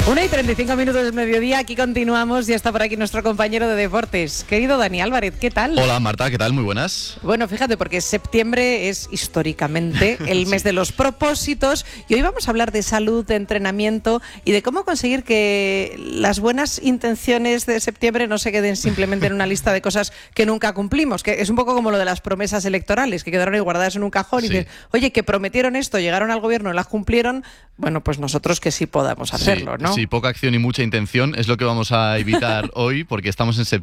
1:35 del mediodía, aquí continuamos. Ya está por aquí nuestro compañero de deportes, querido Dani Álvarez, ¿qué tal? Hola Marta, ¿qué tal? Muy buenas. Bueno, fíjate, porque septiembre es históricamente el mes de los propósitos y hoy vamos a hablar de salud, de entrenamiento y de cómo conseguir que las buenas intenciones de septiembre no se queden simplemente en una lista de cosas que nunca cumplimos, que es un poco como lo de las promesas electorales, que quedaron ahí guardadas en un cajón y dices, oye, que prometieron esto, llegaron al gobierno y las cumplieron. Bueno, pues nosotros que sí podamos hacerlo, ¿no? Sí, poca acción y mucha intención es lo que vamos a evitar hoy, porque estamos en septiembre.